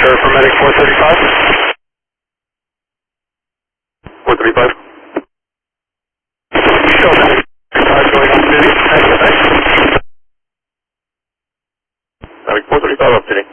Sure, for medic 435. 435. Show medic 435 going up city. Medic 435 up city.